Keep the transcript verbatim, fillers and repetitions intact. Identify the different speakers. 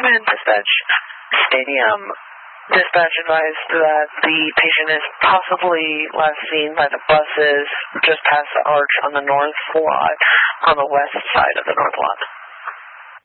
Speaker 1: command dispatch. Stadium dispatch advised that the patient is possibly last seen by the buses just past the arch on the north lot, on the west side of the north lot.